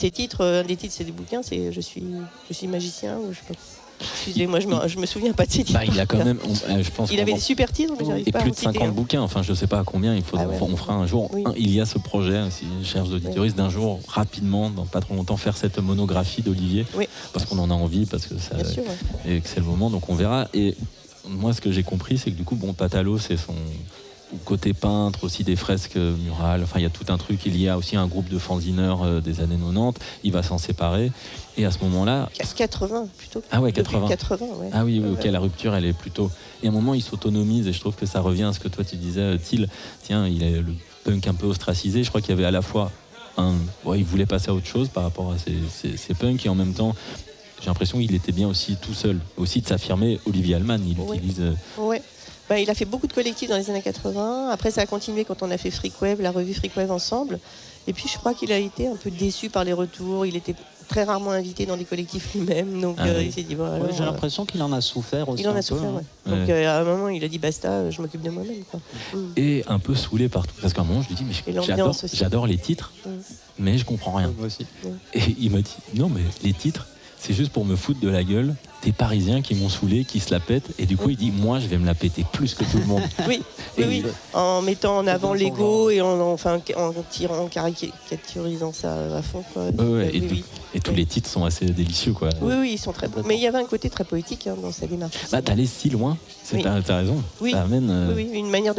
ses titres, un des titres, c'est des bouquins, c'est je suis magicien ou je sais pas. Excusez-moi, je me souviens pas de ces titres. Il a quand même, je pense. Il avait des super titres, mais j'arrive et pas à plus en de citer, 50 bouquins. Enfin, je sais pas à combien. On fera un jour. Oui. Il y a ce projet, si chers auditeurs, d'un jour rapidement, dans pas trop longtemps, faire cette monographie d'Olivier, parce qu'on en a envie, parce que ça, sûr, et que c'est le moment. Donc on verra. Et moi, ce que j'ai compris, c'est que du coup, Patalo, c'est son côté peintre, aussi des fresques murales. Enfin, il y a tout un truc. Il y a aussi un groupe de fanzineurs des années 90. Il va s'en séparer. Et à ce moment-là... 80 plutôt. Ah ouais, 80. 80, ouais. Ah oui, ok, la rupture, elle est plutôt... Et à un moment, il s'autonomise. Et je trouve que ça revient à ce que toi, tu disais, Thiel. Tiens, il est le punk un peu ostracisé. Je crois qu'il y avait à la fois il voulait passer à autre chose par rapport à ces punks. Et en même temps, j'ai l'impression qu'il était bien aussi tout seul. Aussi de s'affirmer. Olivier Allman, il utilise... Ouais. Il a fait beaucoup de collectifs dans les années 80. Après, ça a continué quand on a fait Freakwave, la revue Freakwave ensemble. Et puis, je crois qu'il a été un peu déçu par les retours. Il était très rarement invité dans des collectifs lui-même. Donc, il s'est dit... j'ai l'impression qu'il en a souffert aussi. Il en a souffert, Donc, à un moment, il a dit basta, je m'occupe de moi-même. Et un peu saoulé partout. Parce qu'à un moment, je lui dis, mais j'adore les titres, mais je comprends rien. Moi aussi. Et il m'a dit, non, mais les titres, c'est juste pour me foutre de la gueule des Parisiens qui m'ont saoulé, qui se la pètent. Et du coup, il dit, moi, je vais me la péter plus que tout le monde. Oui. En mettant en avant l'ego et en caricaturisant ça à fond. Quoi. Et tous les titres sont assez délicieux, quoi. Oui, ils sont très beaux. Mais il y avait un côté très poétique dans sa démarche. D'aller si loin, t'as raison. Oui. Ça amène, oui, une manière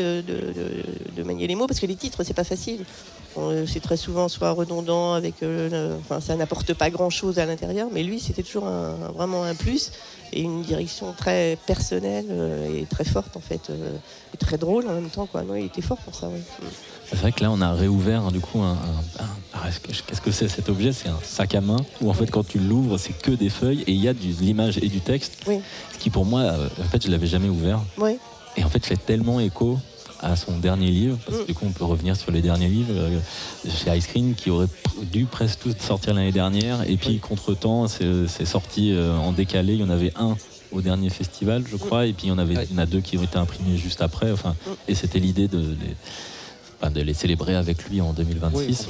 de manier les mots, parce que les titres, c'est pas facile. C'est très souvent soit redondant avec ça n'apporte pas grand chose à l'intérieur, mais lui c'était toujours vraiment un plus et une direction très personnelle et très forte en fait, et très drôle en même temps quoi. Non, il était fort pour ça. Oui. C'est vrai que là on a réouvert du coup qu'est-ce que c'est cet objet? C'est un sac à main où en fait quand tu l'ouvres c'est que des feuilles et il y a de l'image et du texte, ce qui pour moi en fait je l'avais jamais ouvert, et en fait fait tellement écho à son dernier livre, parce que du coup on peut revenir sur les derniers livres chez Ice Cream qui auraient dû presque tous sortir l'année dernière, et puis contre-temps c'est sorti en décalé. Il y en avait un au dernier festival je crois, et puis il y en a deux qui ont été imprimés juste après, et c'était l'idée de les célébrer avec lui en 2026.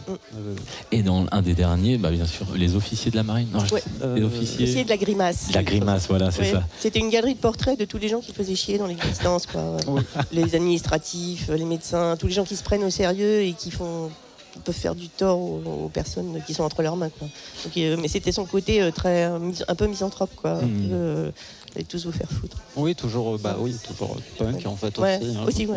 Et dans un des derniers, bien sûr, les officiers de la marine. Non, les officiers de la grimace. La grimace, voilà, c'est ça. C'était une galerie de portraits de tous les gens qui faisaient chier dans l'existence, quoi. Les administratifs, les médecins, tous les gens qui se prennent au sérieux et qui peuvent faire du tort aux personnes qui sont entre leurs mains, quoi. Donc, mais c'était son côté un peu misanthrope, quoi. Et tous vous faire foutre. Oui, toujours punk en fait aussi.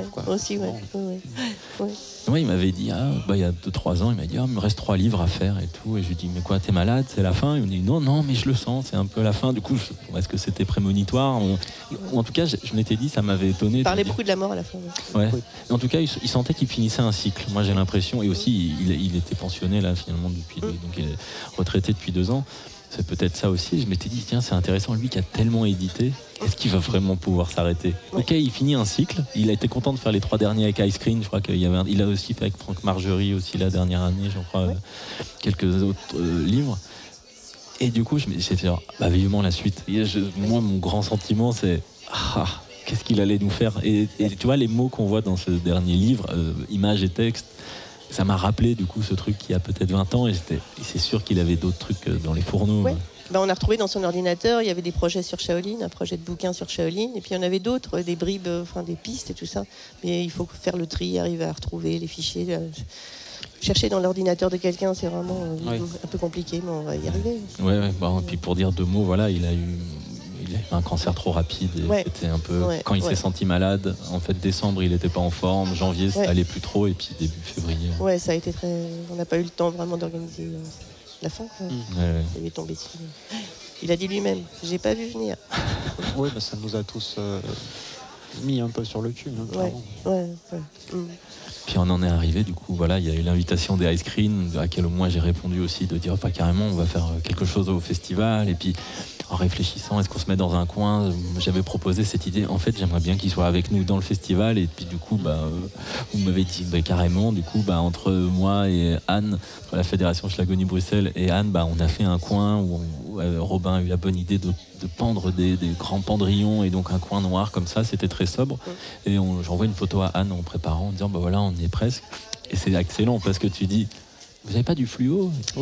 Il m'avait dit, il y a 2-3 ans, il m'a dit, il me reste 3 livres à faire et tout. Et je lui dis, mais quoi, t'es malade, c'est la fin? Il me dit, non, mais je le sens, c'est un peu la fin. Du coup, est-ce que c'était prémonitoire? Ou en tout cas, je m'étais dit, ça m'avait étonné. Il parlait beaucoup de la mort à la fin. En tout cas, il sentait qu'il finissait un cycle. Moi, j'ai l'impression. Et aussi, il était pensionné là finalement depuis, donc il est retraité depuis 2 ans. C'est peut-être ça aussi. Je m'étais dit, tiens, c'est intéressant, lui qui a tellement édité, est-ce qu'il va vraiment pouvoir s'arrêter? Ok, il finit un cycle. Il a été content de faire les 3 derniers avec Ice Cream. Je crois qu'il il a aussi fait avec Franck Margerie aussi la dernière année, je crois, quelques autres livres. Et du coup, j'étais genre, vivement la suite. Et moi, mon grand sentiment, c'est qu'est-ce qu'il allait nous faire? Et tu vois, les mots qu'on voit dans ce dernier livre, images et textes, ça m'a rappelé du coup ce truc qui a peut-être 20 ans, et c'est sûr qu'il avait d'autres trucs dans les fourneaux. On a retrouvé dans son ordinateur, il y avait des projets sur Shaolin, un projet de bouquin sur Shaolin, et puis il y en avait d'autres, des bribes, des pistes et tout ça. Mais il faut faire le tri, arriver à retrouver les fichiers. Chercher dans l'ordinateur de quelqu'un, c'est vraiment un peu compliqué, mais on va y arriver. Et puis pour dire 2 mots, voilà, il a eu un cancer trop rapide, et c'était un peu quand il s'est senti malade. En fait, décembre il n'était pas en forme, janvier ça allait plus trop, et puis début février. Ça a été on n'a pas eu le temps vraiment d'organiser la fin. Il est tombé dessus. Il a dit lui-même, j'ai pas vu venir. Ça nous a tous mis un peu sur le cul. Puis on en est arrivé, du coup, il y a eu l'invitation des Ice Cream, à laquelle moi j'ai répondu aussi, de dire pas carrément, on va faire quelque chose au festival. Et puis en réfléchissant, est-ce qu'on se met dans un coin, j'avais proposé cette idée, en fait j'aimerais bien qu'il soit avec nous dans le festival. Et puis du coup, vous m'avez dit carrément, du coup, entre moi et Anne, la Fédération Schlagonie Bruxelles et Anne, on a fait un coin où Robin a eu la bonne idée de pendre des grands pendrillons, et donc un coin noir comme ça, c'était très sobre. Et j'envoie une photo à Anne en préparant, en disant on y est presque. Et c'est excellent parce que tu dis, vous n'avez pas du fluo?